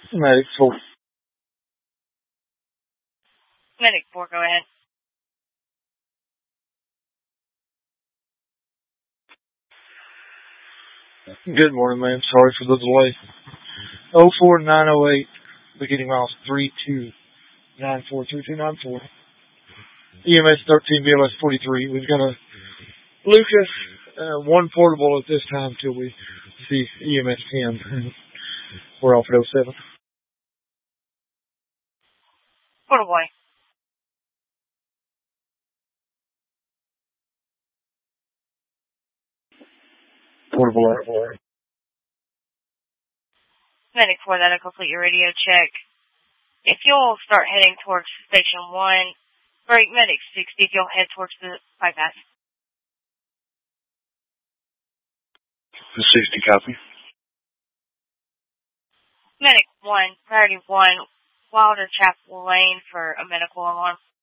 Medic 4. Medic 4, go ahead. Good morning, ma'am. Sorry for the delay. 04908, beginning miles 32943294. EMS 13, BLS 43. We've got a Lucas, one portable at this time till we see EMS 10. We're off at 07. Portable boy. Portable. Medic 4, that'll complete your radio check. If you'll start heading towards Station 1, break Medic 60 if you'll head towards the bypass. 60, copy. Medic 1, Priority 1, Wilder Chapel Lane for a medical alarm.